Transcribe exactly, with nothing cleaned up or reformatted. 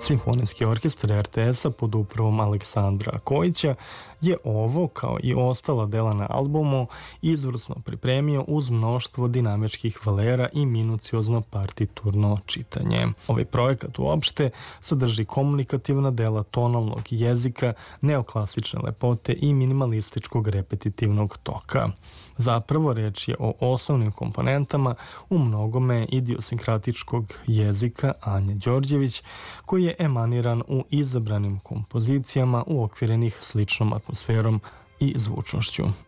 Simfonijski orkestar er te es-a pod upravom Aleksandra Kojića je ovo, kao i ostala dela na albumu, izvrsno pripremio uz mnoštvo dinamičkih valera i minuciozno partiturno čitanje. Ovaj projekat uopšte sadrži komunikativna dela tonalnog jezika, neoklasične lepote i minimalističkog repetitivnog toka. Zapravo, reč je o osnovnim komponentama u mnogome idiosinkratičkog jezika Anje Đorđević, koji je emaniran u izabranim kompozicijama uokvirenih sličnom atmosferom i zvučnošću.